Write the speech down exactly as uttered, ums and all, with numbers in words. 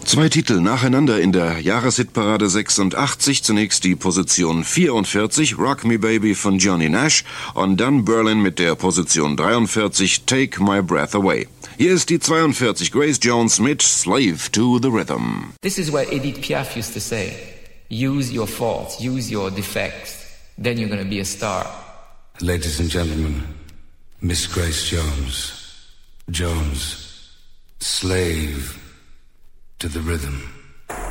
Zwei Titel nacheinander in der Jahreshitparade sechsundachtzig. Zunächst die Position vierundvierzig, Rock Me Baby von Johnny Nash, und dann Berlin mit der Position dreiundvierzig, Take My Breath Away. Hier ist die zweiundvierzig, Grace Jones mit Slave to the Rhythm. This is what Edith Piaf used to say. Use your faults, use your defects, then you're going to be a star. Ladies and gentlemen, Miss Grace Jones. Jones, slave to the rhythm.